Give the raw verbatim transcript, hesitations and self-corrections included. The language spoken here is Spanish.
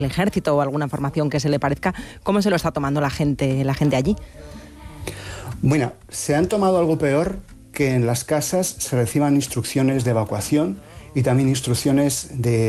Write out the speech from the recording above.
el ejército o alguna formación que se le parezca. ¿Cómo se lo está tomando la gente, la gente allí? Bueno, se han tomado algo peor, que en las casas se reciban instrucciones de evacuación y también instrucciones de